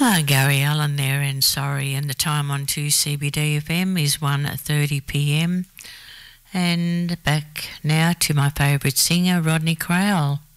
Gary Allen there, and sorry, and the time on 2CBD FM is 1:30 PM. And back now to my favourite singer, Rodney Crowell.